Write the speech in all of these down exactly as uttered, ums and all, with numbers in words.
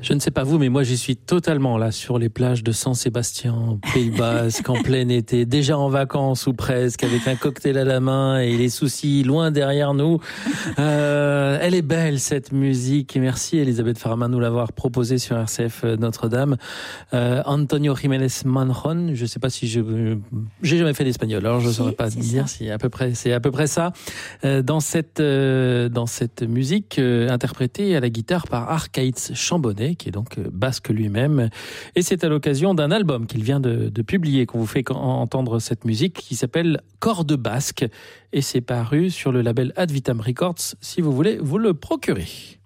Je ne sais pas vous, mais moi j'y suis totalement là sur les plages de San Sébastien, Pays Basque, en plein été, déjà en vacances ou presque, avec un cocktail à la main et les soucis loin derrière nous. Euh, elle est belle cette musique et merci Elisabeth Faramin de nous l'avoir proposée sur R C F Notre-Dame. Euh, Antonio Jiménez Manjon, je ne sais pas si je j'ai jamais fait d'espagnol, alors je ne saurais pas dire ça. si à peu près c'est à peu près ça. Euh, dans cette euh, dans cette musique euh, interprétée à la guitare par Arcaïtz Chambonnet, qui est donc basque lui-même. Et c'est à l'occasion d'un album qu'il vient de, de publier qu'on vous fait entendre cette musique qui s'appelle Cordes basques. Et c'est paru sur le label Ad Vitam Records, si vous voulez vous le procurer.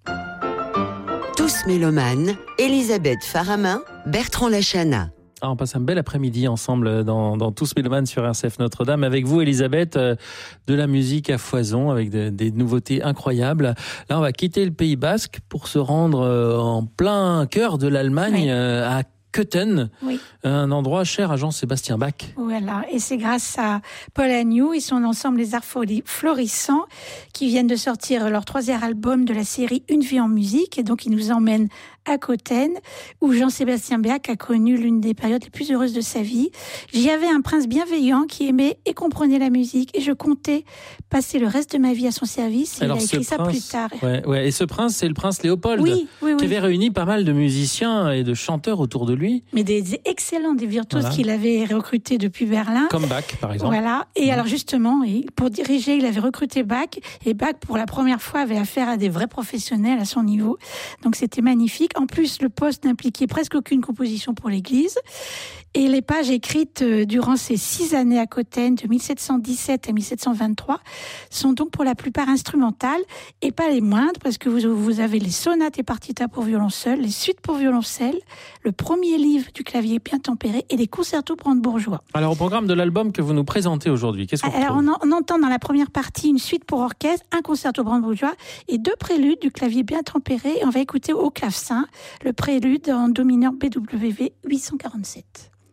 Tous mélomanes, Elisabeth Faramin, Bertrand Lachana. Ah, on passe un bel après-midi ensemble dans, dans Tous Mélomanes sur R C F Notre-Dame. Avec vous, Elisabeth, euh, de la musique à foison, avec de, des nouveautés incroyables. Là, on va quitter le Pays Basque pour se rendre euh, en plein cœur de l'Allemagne, oui. euh, à Köthen, oui. Un endroit cher à Jean-Sébastien Bach. Voilà, et c'est grâce à Paul Agnew et son ensemble Les Arts Florissants qui viennent de sortir leur troisième album de la série Une vie en musique. Et donc, ils nous emmènent à Köthen, où Jean-Sébastien Bach a connu l'une des périodes les plus heureuses de sa vie. J'y avais un prince bienveillant qui aimait et comprenait la musique, et je comptais passer le reste de ma vie à son service. Alors, il a écrit ça prince, plus tard. Ouais, ouais. Et ce prince, c'est le prince Léopold, oui, oui, oui. qui avait réuni pas mal de musiciens et de chanteurs autour de lui. Mais des excellents, des virtuoses voilà. qu'il avait recrutés depuis Berlin. Comme Bach, par exemple. Voilà. Et mmh. alors justement, pour diriger, il avait recruté Bach, et Bach, pour la première fois, avait affaire à des vrais professionnels à son niveau. Donc c'était magnifique. En plus, le poste n'impliquait presque aucune composition pour l'église. Et les pages écrites durant ces six années à Köthen, de mille sept cent dix-sept à mille sept cent vingt-trois, sont donc pour la plupart instrumentales, et pas les moindres, parce que vous, vous avez les sonates et partitas pour violon seul, les suites pour violoncelle, le premier livre du clavier bien tempéré, et les concertos brandebourgeois. Alors, au programme de l'album que vous nous présentez aujourd'hui, qu'est-ce qu'on Alors, retrouve ? on, on entend dans la première partie une suite pour orchestre, un concerto brandebourgeois, et deux préludes du clavier bien tempéré. Et on va écouter au clavecin le prélude en do mineur B W V huit cent quarante-sept.